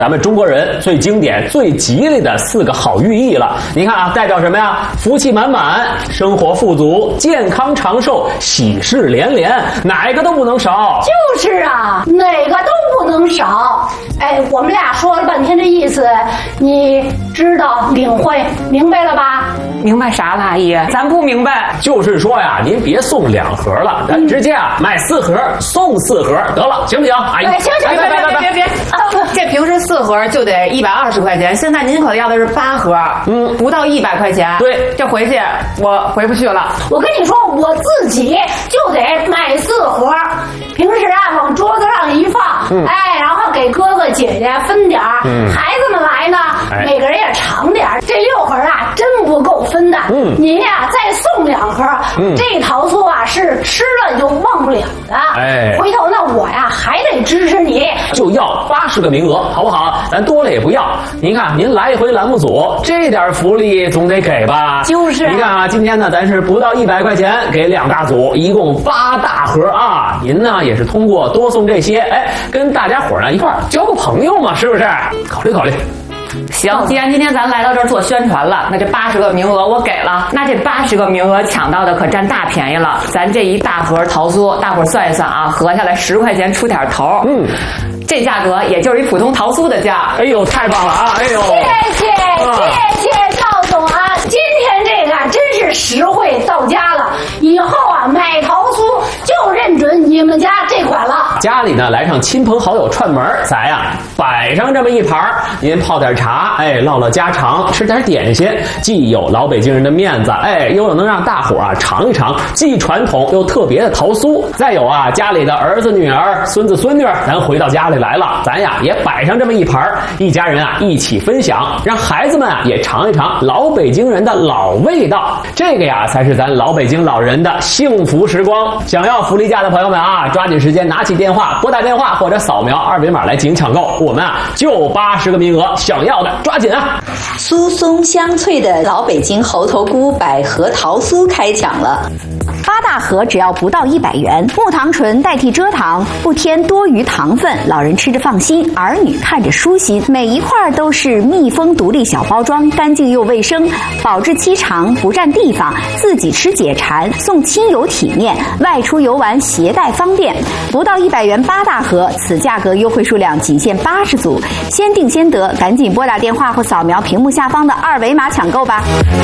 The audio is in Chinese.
咱们中国人最经典、最吉利的4个好寓意了。你看啊，代表什么呀？福气满满，生活富足，健康长寿，喜事连连，哪个都不能少。 就是啊，哪个都不能少。哎，我们俩说了半天这意思，你知道、领会、明白了吧？ 明白啥了，阿姨？咱不明白。 就是说呀，您别送2盒了，咱直接啊买4盒送4盒得了，行不行？阿姨， 行， 别，这平时4盒就得120块钱，现在您可要的是8盒，不到100块钱。 对， 这回去我回不去了。 我跟你说，我自己就得买4盒，平时啊往桌子上一放，然后给哥哥姐姐分点儿，孩子们来呢，每个人也尝点儿。这6盒啊真不够分的，您呀再送2盒，这桃酥啊是吃了就忘不了的。回头呢我呀还得支持你， 就要80个名额，好不好？咱多了也不要。您看，您来一回栏目组，这点福利总得给吧？ 就是。 你看啊，今天呢，咱是不到100块钱给2大组，一共8大盒啊。您呢也是通过多送这些，跟大家伙呢一块儿交个朋友嘛，是不是？考虑考虑。 行，既然今天咱来到这儿做宣传了，那这80个名额我给了，那这80个名额抢到的可占大便宜了。咱这一大盒桃酥，大伙儿算一算啊，合下来10块钱出点头。这价格也就是一普通桃酥的价。 哎呦，太棒了啊！哎呦， 谢谢赵总啊，今天这个真是实惠到家了。以后啊买桃酥就认准你们家这款了。 家里呢来上亲朋好友串门，咱呀摆上这么一盘，您泡点茶，唠唠家常，吃点点心，既有老北京人的面子，又能让大伙啊尝一尝既传统又特别的桃酥。再有啊，家里的儿子女儿、孙子孙女，咱回到家里来了，咱呀也摆上这么一盘，一家人啊一起分享，让孩子们啊也尝一尝老北京人的老味道。这个呀才是咱老北京老人的幸福时光。想要福利价的朋友们啊，抓紧时间拿起电话，拨打电话或者扫描2维码来进行抢购。我们啊就80个名额，想要的抓紧啊！ 酥松香脆的老北京猴头菇百合桃酥开抢了。8大盒只要不到100元，木糖醇代替蔗糖，不添多余糖分，老人吃着放心，儿女看着舒心。每一块都是密封独立小包装，干净又卫生，保质期长，不占地方，自己吃解馋，送亲友体面，外出游玩携带方便。不到100元8大盒，此价格优惠数量仅限80组，先定先得，赶紧拨打电话或扫描屏幕下方的2维码抢购吧。